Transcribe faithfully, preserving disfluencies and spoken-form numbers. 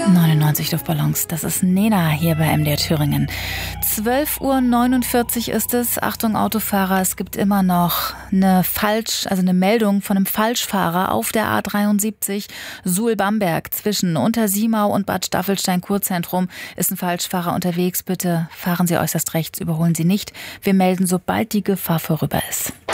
neunundneunzig Luftballons, das ist Nena hier bei M D R Thüringen. zwölf Uhr neunundvierzig ist es. Achtung Autofahrer, es gibt immer noch eine Falsch, also eine Meldung von einem Falschfahrer auf der A dreiundsiebzig Suhl-Bamberg zwischen Untersiemau und Bad Staffelstein-Kurzentrum ist ein Falschfahrer unterwegs. Bitte fahren Sie äußerst rechts, überholen Sie nicht. Wir melden, sobald die Gefahr vorüber ist.